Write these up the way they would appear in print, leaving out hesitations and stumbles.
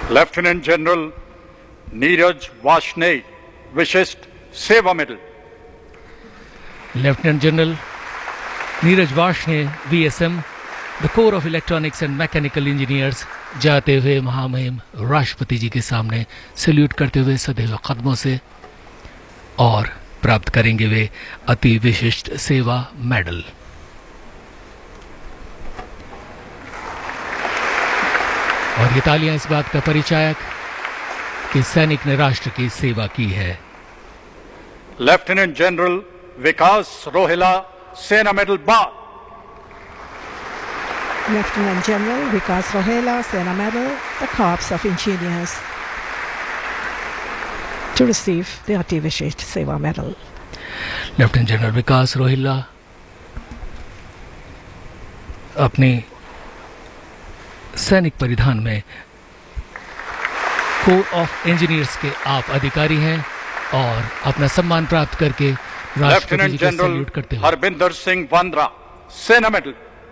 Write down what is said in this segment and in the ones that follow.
Lieutenant general Neeraj Varshney, विशिष्ट सेवा medal. Lieutenant general Neeraj Varshney, VSM, the core of electronics and mechanical engineers, जाते हुए महामहिम राष्ट्रपति जी के सामने सैल्यूट करते हुए सदैव कदमों से और प्राप्त करेंगे वे अति विशिष्ट सेवा मेडल। और ये तालियां इस बात का परिचायक कि सैनिक ने राष्ट्र की सेवा की है। लेफ्टिनेंट जनरल विकास रोहिला, सेना मेडल बाद। Lieutenant General Vikas Rohela, Sena Medal, the Corps of Engineers, to receive the Ati Vishisht Seva Medal. Lieutenant general विकास रोहिला अपने सैनिक परिधान में कोर ऑफ इंजीनियर्स के आप अधिकारी हैं और अपना सम्मान प्राप्त करके राष्ट्रपति जी को सैल्यूट करते हुए। हरविंदर सिंह वांद्रा, सेना मेडल।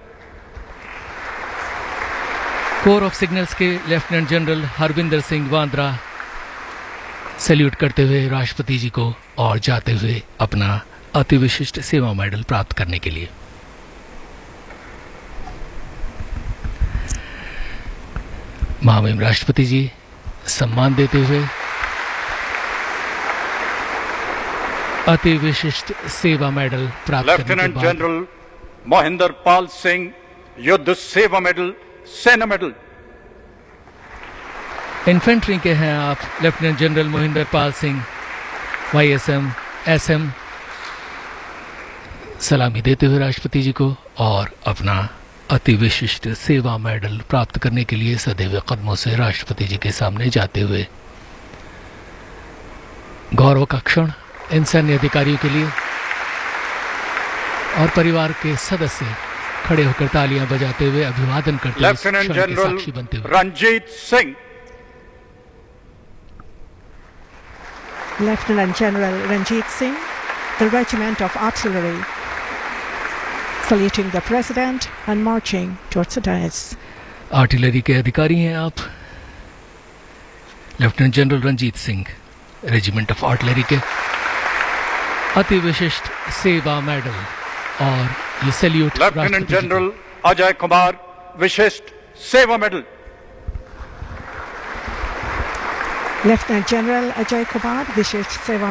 कोर ऑफ सिग्नल्स के lieutenant general Harvinder Singh Bandra salute करते हुए राष्ट्रपति जी को और जाते हुए अपना अति विशिष्ट सेवा मेडल प्राप्त करने के लिए। महामहिम राष्ट्रपति जी सम्मान देते हुए अति विशिष्ट सेवा मेडल प्राप्त करने के बाद लेफ्टिनेंट जनरल मोहिंदर पाल सिंह, युद्ध सेवा मेडल, सेना मेडल। इन्फेंट्री के हैं आप lieutenant general Mohinder Pal Singh, YSM, SM, सलामी देते हुए राष्ट्रपति जी को और अपना अति विशिष्ट सेवा मेडल प्राप्त करने के लिए सदैव कदमों से राष्ट्रपति जी के सामने जाते हुए। गौरव का क्षण इन सैन्य अधिकारियों के लिए और परिवार के सदस्य खड़े होकर तालियां बजाते हुए अभिवादन करते हुए lieutenant general Ranjit Singh. Lieutenant General Ranjit Singh, the Regiment of Artillery, saluting the President and marching towards the dais. Artillery के अधिकारी हैं आप lieutenant general Ranjit Singh, regiment of artillery के अति विशिष्ट सेवा मेडल और ये salute. Lieutenant general Ajay Kumar, विशिष्ट सेवा medal. Lieutenant General Ajay Kumar, Vishisht Seva